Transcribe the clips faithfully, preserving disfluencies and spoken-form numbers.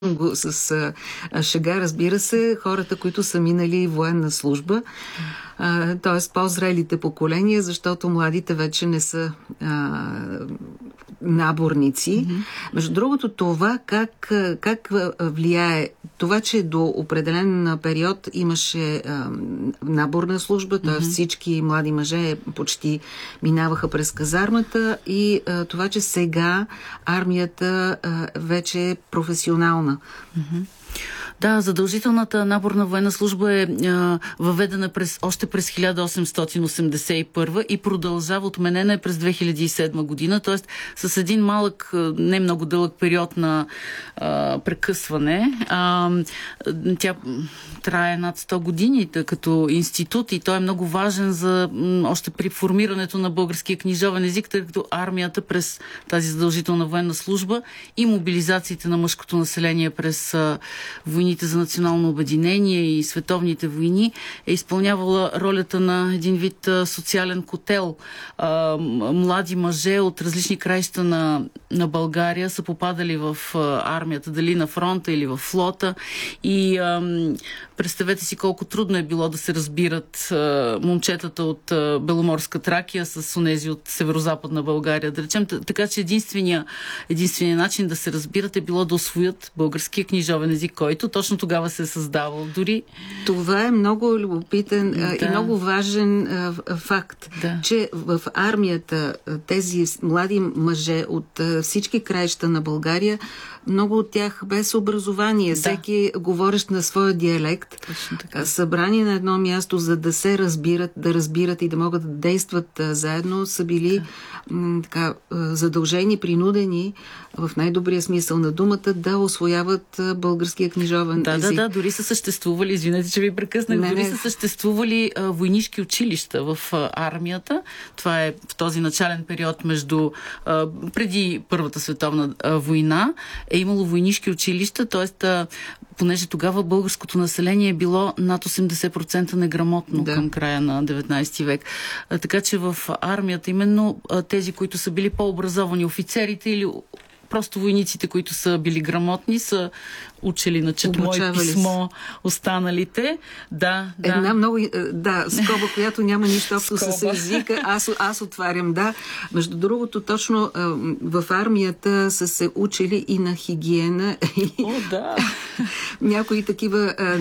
го с а, шега, разбира се, хората, които са минали военна служба, т.е. по-зрелите поколения, защото младите вече не са а, наборници. Mm-hmm. Между другото, това как, как влияе, това, че до определен период имаше а, наборна служба, т.е. Mm-hmm. всички млади мъже почти минаваха през казармата, и а, това, че сега армията а, вече е професионална. Mm-hmm. Да, задължителната наборна военна служба е а, въведена през, още през хиляда осемстотин осемдесет и първа и продължава, отменена е през две хиляди и седма година, т.е. с един малък, не много дълъг период на а, прекъсване. А, тя трае над сто години като институт и той е много важен за м, още при формирането на българския книжовен език, тъй като армията през тази задължителна военна служба и мобилизациите на мъжкото население през а, войни за национално обединение и световните войни е изпълнявала ролята на един вид а, социален котел. А, млади мъже от различни краища на, на България са попадали в а, армията, дали на фронта или в флота, и а, представете си колко трудно е било да се разбират а, момчетата от а, Беломорска Тракия с онези от северо-западна България, да речем. Така че единствения, единствения начин да се разбират е било да усвоят българския книжовен език, който точно тогава се е създавал. Дори... Това е много любопитен да. и много важен а, факт, да. че в армията тези млади мъже от а, всички краища на България, много от тях без образование, да. всеки говорещ на своя диалект, събрани на едно място, за да се разбират, да разбират и да могат да действат а, заедно, са били да. м, така, а, задължени, принудени в най-добрия смисъл на думата да усвояват а, българския книжовен да, език. Да, да, дори са съществували, извинете, че ви прекъснах, не, дори не. са съществували а, войнишки училища в а, армията. Това е в този начален период между а, преди Първата световна а, война е имало войнишки училища, т.е. понеже тогава българското население е било над осемдесет процента неграмотно да. към края на деветнайсети век. А, така че в армията именно а, тези, които са били по-образовани, офицерите или просто войниците, които са били грамотни, са учили на четмо и писмо останалите. Да, да. Една много, да, скоба, която няма нищо общо с езика. Аз, аз отварям, да. Между другото, точно в армията са се учили и на хигиена. О, да. Някои такива а,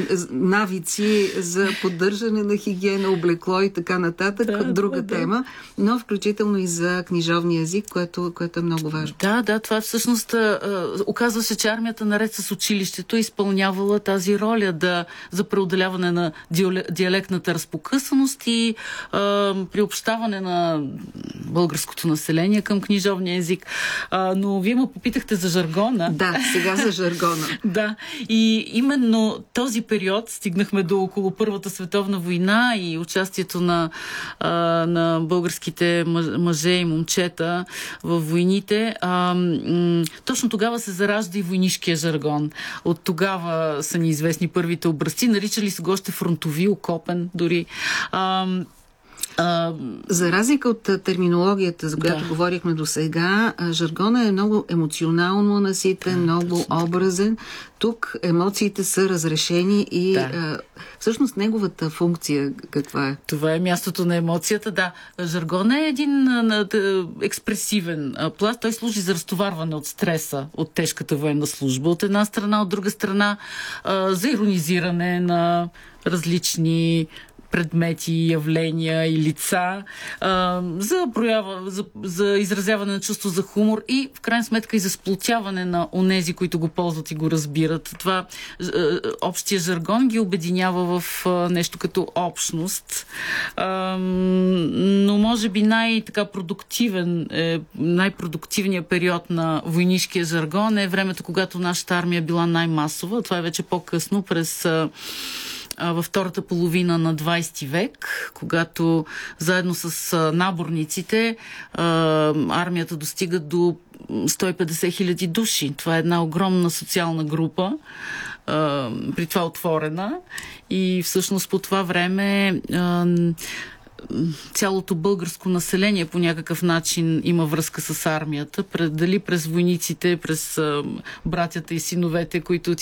навици за поддържане на хигиена, облекло и така нататък. Да, друга да, тема. Но включително и за книжовния език, което, което е много важно. Да, да, това всъщност а, оказва се, че армията наред с училище е изпълнявала тази роля да, за преодоляване на диалектната разпокъсаност и а, приобщаване на българското население към книжовния език. А, но вие ме попитахте за жаргона. Да, сега за жаргона. Да, и именно този период стигнахме до около Първата световна война и участието на, а, на българските мъже и момчета в войните. А, м- точно тогава се заражда и войнишкия жаргон. От тогава са ни известни първите образци. Наричали са го още фронтови, окопен дори. А, а... За разлика от терминологията, за която да. говорихме до сега, жаргона е много емоционално наситен, да, много точно. образен. Тук емоциите са разрешени и да. а, всъщност неговата функция каква е? Това е мястото на емоцията, да. Жаргон е един а, експресивен а, пласт. Той служи за разтоварване от стреса от тежката военна служба. От една страна, от друга страна а, за иронизиране на различни предмети, явления и лица, а, за проява, за, за изразяване на чувство за хумор и в крайна сметка и за сплотяване на онези, които го ползват и го разбират. Това а, общия жаргон ги обединява в а, нещо като общност. А, но може би най-така продуктивен, е, най-продуктивният период на войнишкия жаргон е времето, когато нашата армия била най-масова. Това е вече по-късно, през а, във втората половина на двайсети век, когато заедно с наборниците армията достига до сто и петдесет хиляди души. Това е една огромна социална група, при това отворена, и всъщност по това време цялото българско население по някакъв начин има връзка с армията. Дали през войниците, през братята и синовете, които